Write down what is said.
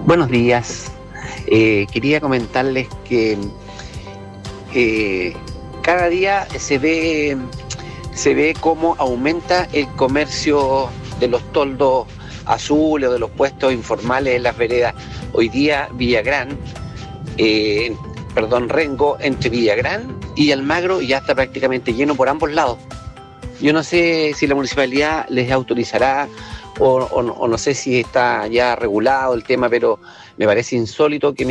Buenos días. Quería comentarles que cada día se ve cómo aumenta el comercio de los toldos azules o de los puestos informales en las veredas. Hoy día Rengo, entre Villagrán y Almagro ya está prácticamente lleno por ambos lados. Yo no sé si la municipalidad les autorizará o no sé si está ya regulado el tema, pero me parece insólito que